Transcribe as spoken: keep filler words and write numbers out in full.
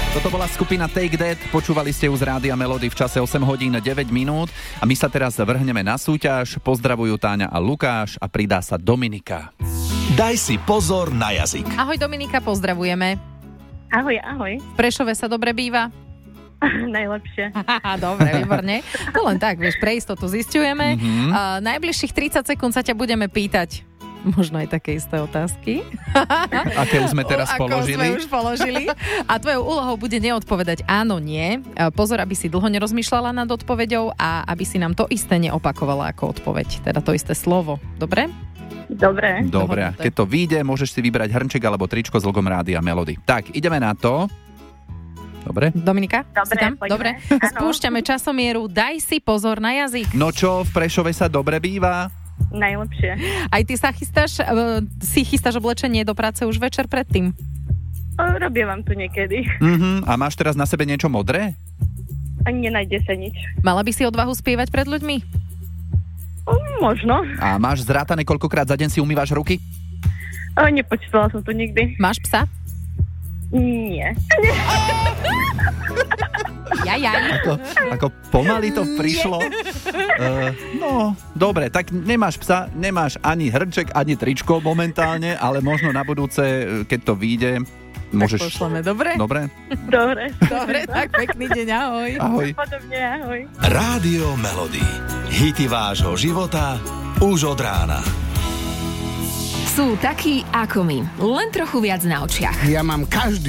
Toto bola skupina Take That, počúvali ste ju z Rádia Melody v čase osem hodín deväť minút a my sa teraz vrhneme na súťaž. Pozdravujú Táňa a Lukáš a pridá sa Dominika. Daj si pozor na jazyk. Ahoj Dominika, pozdravujeme. Ahoj, ahoj. V Prešove sa dobre býva? Najlepšie. Dobre, výborne. To len tak, vieš, pre istotu zisťujeme. Mm-hmm. Uh, najbližších tridsať sekúnd sa ťa budeme pýtať možno aj také isté otázky. Aké už sme teraz Ako položili. sme už položili. A tvojou úlohou bude neodpovedať áno, nie. Pozor, aby si dlho nerozmýšľala nad odpoveďou a aby si nám to isté neopakovala ako odpoveď. Teda to isté slovo. Dobre? Dobre. Dobre, keď to vyjde, môžeš si vybrať hrnček alebo tričko s logom Rádia Melody. Tak, ideme na to. Dobre? Dominika? Dobre, si tam? poďme. Dobre. Spúšťame časomieru. Daj si pozor na jazyk. No čo, v Prešove sa dobre býva? Najlepšie. Aj ty sa chystáš, uh, si chystáš oblečenie do práce už večer predtým? O, robievam tu niekedy. Uh-huh. A máš teraz na sebe niečo modré? Ani nenájde sa nič. Mala by si odvahu spievať pred ľuďmi? O, možno. A máš zrátané, koľkokrát za deň si umývaš ruky? O, nepočítala som to nikdy. Máš psa? Nie. Jajaj. Ako, ako pomaly to prišlo. Uh, no, dobre, tak nemáš psa, nemáš ani hrnček, ani tričko momentálne, ale možno na budúce, keď to vyjde, môžeš... Tak pošleme, dobre? Dobre? Dobre. Dobre, tak pekný deň, ahoj. Ahoj. Podobne, ahoj. Rádio Melody. Hity vášho života už od rána. Sú takí ako my, len trochu viac na očiach. Ja mám každý